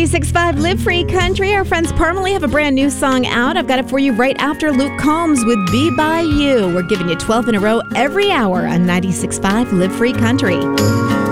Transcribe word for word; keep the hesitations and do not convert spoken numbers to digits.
ninety-six point five Live Free Country. Our friends Parmalee have a brand new song out. I've got it for you right after Luke Combs with Be By You. We're giving you twelve in a row every hour on ninety-six point five Live Free Country.